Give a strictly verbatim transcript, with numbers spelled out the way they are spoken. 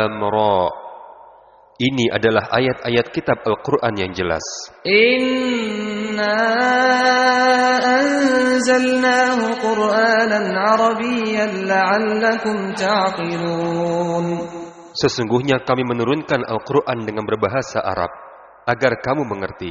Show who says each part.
Speaker 1: lam ra. Ini adalah ayat-ayat kitab Al-Quran yang jelas.
Speaker 2: Inna anzalnahu Qur'anan Arabiyyan la'allakum ta'qilun.
Speaker 1: Sesungguhnya kami menurunkan Al-Quran dengan berbahasa Arab, agar kamu mengerti.